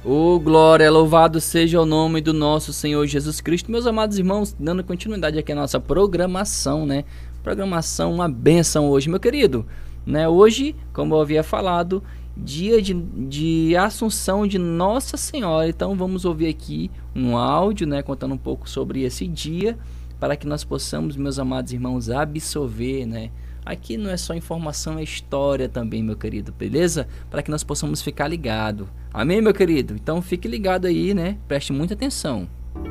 Ô glória, louvado seja o nome do nosso Senhor Jesus Cristo. Meus amados irmãos, dando continuidade aqui à nossa programação, né? Programação, uma bênção hoje, meu querido. Né? Hoje, como eu havia falado, dia de Assunção de Nossa Senhora. Então vamos ouvir aqui um áudio, né? Contando um pouco sobre esse dia, para que nós possamos, meus amados irmãos, absorver, né? Aqui não é só informação, é história também, meu querido, beleza? Para que nós possamos ficar ligado. Amém, meu querido? Então fique ligado aí, né? Preste muita atenção.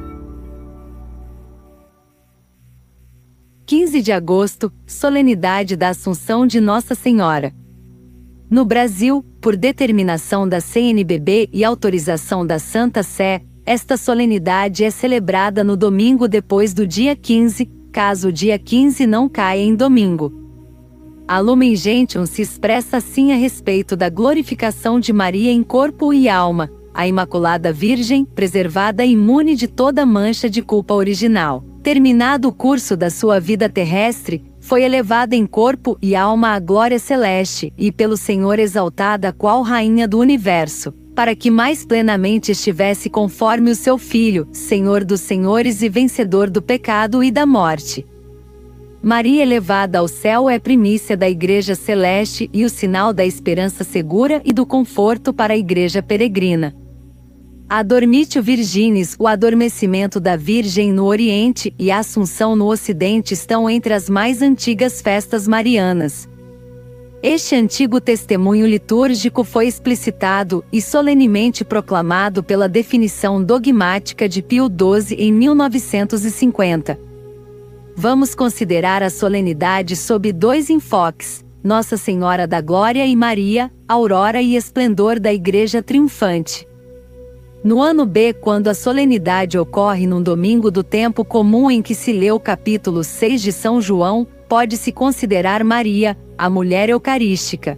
15 de agosto, solenidade da Assunção de Nossa Senhora. No Brasil, por determinação da CNBB e autorização da Santa Sé, esta solenidade é celebrada no domingo depois do dia 15, caso o dia 15 não caia em domingo. A Lumen Gentium se expressa assim a respeito da glorificação de Maria em corpo e alma, a Imaculada Virgem, preservada e imune de toda mancha de culpa original. Terminado o curso da sua vida terrestre, foi elevada em corpo e alma à glória celeste, e pelo Senhor exaltada qual Rainha do Universo, para que mais plenamente estivesse conforme o seu Filho, Senhor dos Senhores e vencedor do pecado e da morte. Maria elevada ao céu é primícia da Igreja Celeste e o sinal da esperança segura e do conforto para a Igreja peregrina. A Dormitio Virginis, o adormecimento da Virgem no Oriente e a Assunção no Ocidente estão entre as mais antigas festas marianas. Este antigo testemunho litúrgico foi explicitado e solenemente proclamado pela definição dogmática de Pio XII em 1950. Vamos considerar a solenidade sob dois enfoques: Nossa Senhora da Glória e Maria, aurora e esplendor da Igreja triunfante. No ano B, quando a solenidade ocorre num domingo do tempo comum em que se lê o capítulo 6 de São João, pode-se considerar Maria, a mulher eucarística.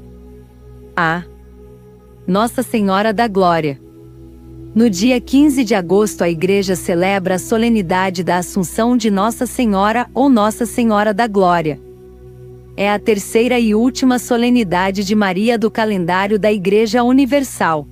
A. Nossa Senhora da Glória. No dia 15 de agosto a Igreja celebra a solenidade da Assunção de Nossa Senhora ou Nossa Senhora da Glória. É a terceira e última solenidade de Maria do calendário da Igreja Universal.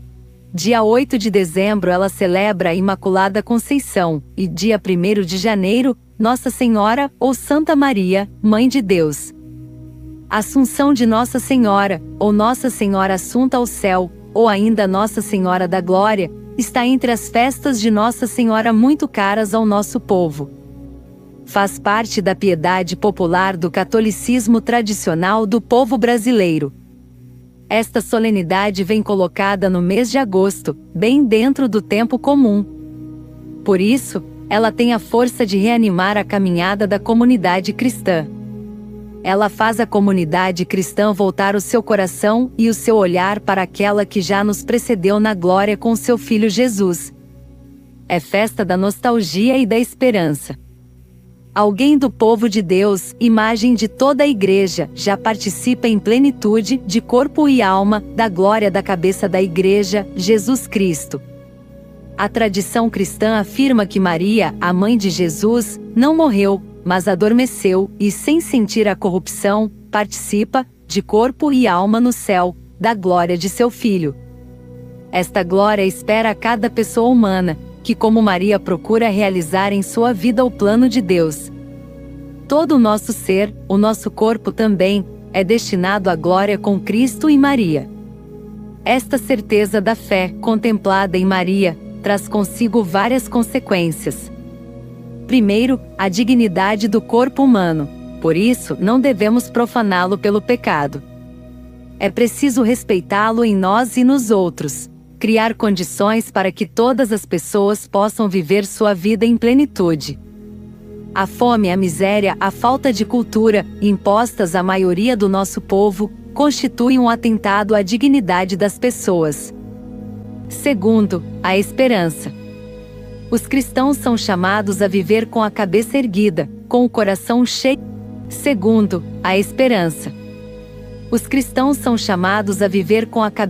Dia 8 de dezembro ela celebra a Imaculada Conceição, e dia 1º de janeiro, Nossa Senhora ou Santa Maria, Mãe de Deus. Assunção de Nossa Senhora, ou Nossa Senhora Assunta ao Céu, ou ainda Nossa Senhora da Glória, está entre as festas de Nossa Senhora muito caras ao nosso povo. Faz parte da piedade popular do catolicismo tradicional do povo brasileiro. Esta solenidade vem colocada no mês de agosto, bem dentro do tempo comum. Por isso, ela tem a força de reanimar a caminhada da comunidade cristã. Ela faz a comunidade cristã voltar o seu coração e o seu olhar para aquela que já nos precedeu na glória com seu Filho Jesus. É festa da nostalgia e da esperança. Alguém do povo de Deus, imagem de toda a Igreja, já participa em plenitude, de corpo e alma, da glória da cabeça da Igreja, Jesus Cristo. A tradição cristã afirma que Maria, a mãe de Jesus, não morreu, mas adormeceu, e sem sentir a corrupção, participa, de corpo e alma no céu, da glória de seu Filho. Esta glória espera a cada pessoa humana, que como Maria procura realizar em sua vida o plano de Deus. Todo o nosso ser, o nosso corpo também, é destinado à glória com Cristo e Maria. Esta certeza da fé, contemplada em Maria, traz consigo várias consequências. Primeiro, a dignidade do corpo humano, por isso não devemos profaná-lo pelo pecado. É preciso respeitá-lo em nós e nos outros. Criar condições para que todas as pessoas possam viver sua vida em plenitude. A fome, a miséria, a falta de cultura, impostas à maioria do nosso povo, constituem um atentado à dignidade das pessoas. Segundo, a esperança. Os cristãos são chamados a viver com a cabeça erguida, com o coração cheio. Segundo, a esperança. Os cristãos são chamados a viver com a cabeça